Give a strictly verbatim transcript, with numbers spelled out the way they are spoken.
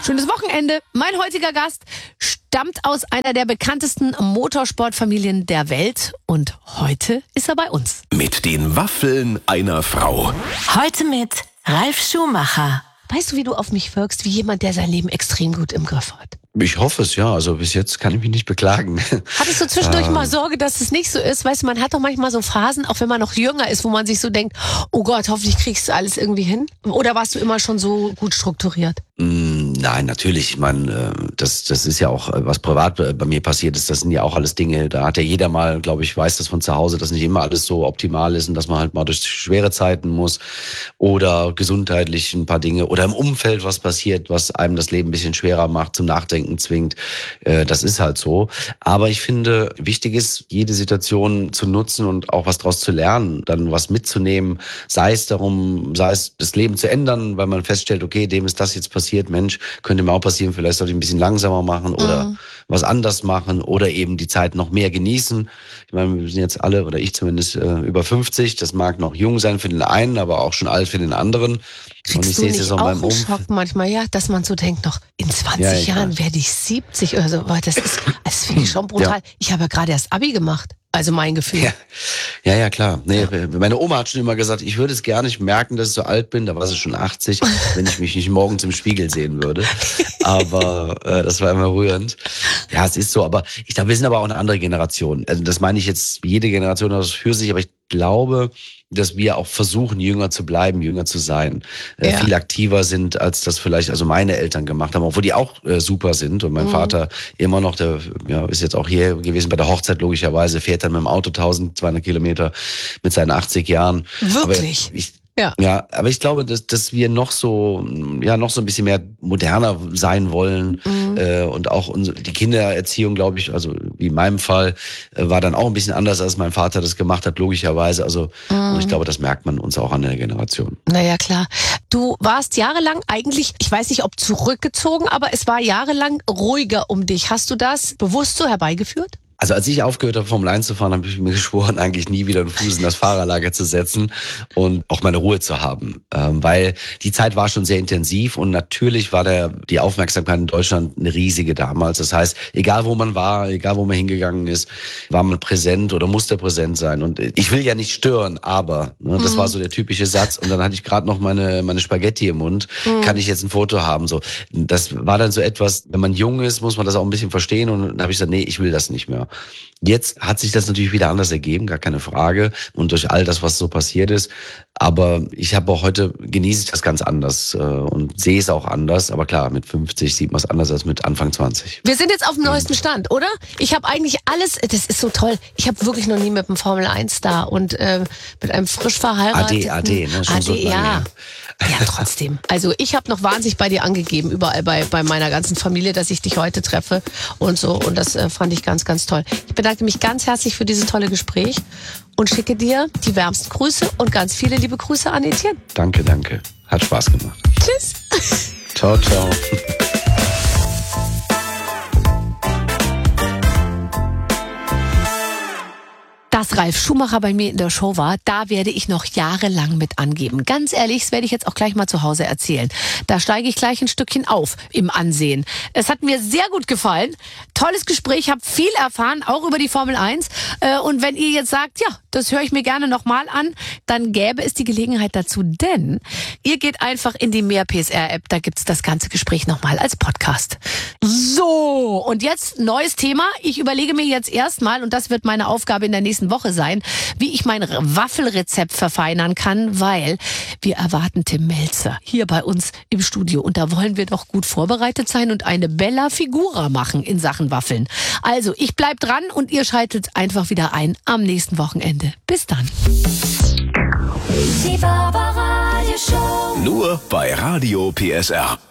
Schönes Wochenende. Mein heutiger Gast stammt aus einer der bekanntesten Motorsportfamilien der Welt und heute ist er bei uns. Mit den Waffeln einer Frau. Heute mit Ralf Schumacher. Weißt du, wie du auf mich wirkst, wie jemand, der sein Leben extrem gut im Griff hat? Ich hoffe es, ja. Also bis jetzt kann ich mich nicht beklagen. Hattest du zwischendurch ähm. mal Sorge, dass es nicht so ist? Weißt du, man hat doch manchmal so Phasen, auch wenn man noch jünger ist, wo man sich so denkt, oh Gott, hoffentlich kriegst du alles irgendwie hin. Oder warst du immer schon so gut strukturiert? Mm, nein, natürlich. Ich meine, das, das ist ja auch, was privat bei mir passiert ist. Das sind ja auch alles Dinge, da hat ja jeder mal, glaube ich, weiß das von zu Hause, dass nicht immer alles so optimal ist und dass man halt mal durch schwere Zeiten muss oder gesundheitlich ein paar Dinge oder im Umfeld was passiert, was einem das Leben ein bisschen schwerer macht, zum Nachdenken zwingt. Das ist halt so. Aber ich finde, wichtig ist, jede Situation zu nutzen und auch was draus zu lernen, dann was mitzunehmen, sei es darum, sei es das Leben zu ändern, weil man feststellt, okay, dem ist das jetzt passiert, Mensch, könnte mir auch passieren, vielleicht sollte ich ein bisschen langsamer machen oder mhm. was anders machen oder eben die Zeit noch mehr genießen. Ich meine, wir sind jetzt alle, oder ich zumindest, äh, über fünfzig. Das mag noch jung sein für den einen, aber auch schon alt für den anderen. Kriegst und ich du sehe nicht es auch auch beim einen Schock manchmal, ja, dass man so denkt noch, in zwanzig ja, ja, Jahren werde ich siebzig oder so. Das ist, das finde ich schon brutal. Ja. Ich habe ja gerade erst Abi gemacht. Also mein Gefühl. Ja, ja, ja klar. Nee, meine Oma hat schon immer gesagt, ich würde es gar nicht merken, dass ich so alt bin. Da war sie schon achtzig, wenn ich mich nicht morgens im Spiegel sehen würde. Aber äh, das war immer rührend. Ja, es ist so. Aber ich glaube, wir sind aber auch eine andere Generation. Also das meine ich jetzt, jede Generation hat das für sich. Aber ich glaube, dass wir auch versuchen, jünger zu bleiben, jünger zu sein. Äh, ja. Viel aktiver sind, als das vielleicht also meine Eltern gemacht haben, obwohl die auch äh, super sind. Und mein mhm. Vater immer noch, der ja, ist jetzt auch hier gewesen bei der Hochzeit, logischerweise, fährt dann mit dem Auto tausendzweihundert Kilometer mit seinen achtzig Jahren. Wirklich? Aber ich, Ja. ja, aber ich glaube, dass, dass wir noch so, ja, noch so ein bisschen mehr moderner sein wollen mhm. äh, und auch unsere, die Kindererziehung, glaube ich, also wie in meinem Fall, äh, war dann auch ein bisschen anders, als mein Vater das gemacht hat, logischerweise. Also mhm. und ich glaube, das merkt man uns auch an der Generation. Naja, klar. Du warst jahrelang eigentlich, ich weiß nicht, ob zurückgezogen, aber es war jahrelang ruhiger um dich. Hast du das bewusst so herbeigeführt? Also als ich aufgehört habe, Formel eins zu fahren, habe ich mir geschworen, eigentlich nie wieder einen Fuß in das Fahrerlager zu setzen und auch meine Ruhe zu haben. Ähm, weil die Zeit war schon sehr intensiv und natürlich war der die Aufmerksamkeit in Deutschland eine riesige damals. Das heißt, egal wo man war, egal wo man hingegangen ist, war man präsent oder musste präsent sein. Und ich will ja nicht stören, aber ne, das mhm. war so der typische Satz. Und dann hatte ich gerade noch meine meine Spaghetti im Mund. Mhm. Kann ich jetzt ein Foto haben? So, das war dann so etwas, wenn man jung ist, muss man das auch ein bisschen verstehen. Und dann habe ich gesagt, nee, ich will das nicht mehr. Jetzt hat sich das natürlich wieder anders ergeben, gar keine Frage. Und durch all das, was so passiert ist. Aber ich habe auch heute, genieße ich das ganz anders äh, und sehe es auch anders. Aber klar, mit fünfzig sieht man es anders als mit Anfang zwanzig. Wir sind jetzt auf dem neuesten Stand, oder? Ich habe eigentlich alles, das ist so toll. Ich habe wirklich noch nie mit einem Formel eins Star und äh, mit einem frisch verheirateten... A D, A D, ne? Schon A D, so lange ja. her. Ja, trotzdem. Also ich habe noch wahnsinnig bei dir angegeben, überall bei, bei meiner ganzen Familie, dass ich dich heute treffe und so. Und das äh, fand ich ganz, ganz toll. Ich bedanke mich ganz herzlich für dieses tolle Gespräch und schicke dir die wärmsten Grüße und ganz viele liebe Grüße an Etienne. Danke, danke. Hat Spaß gemacht. Tschüss. Ciao, ciao. Dass Ralf Schumacher bei mir in der Show war, da werde ich noch jahrelang mit angeben. Ganz ehrlich, das werde ich jetzt auch gleich mal zu Hause erzählen. Da steige ich gleich ein Stückchen auf im Ansehen. Es hat mir sehr gut gefallen. Tolles Gespräch, habe viel erfahren, auch über die Formel eins. Und wenn ihr jetzt sagt, ja, das höre ich mir gerne nochmal an, dann gäbe es die Gelegenheit dazu, denn ihr geht einfach in die Mehr P S R-App, da gibt's das ganze Gespräch nochmal als Podcast. So, und jetzt neues Thema. Ich überlege mir jetzt erstmal, und das wird meine Aufgabe in der nächsten Woche sein, wie ich mein Waffelrezept verfeinern kann, weil wir erwarten Tim Melzer hier bei uns im Studio und da wollen wir doch gut vorbereitet sein und eine Bella Figura machen in Sachen Waffeln. Also, ich bleib dran und ihr schaltet einfach wieder ein am nächsten Wochenende. Bis dann. Nur bei Radio P S R.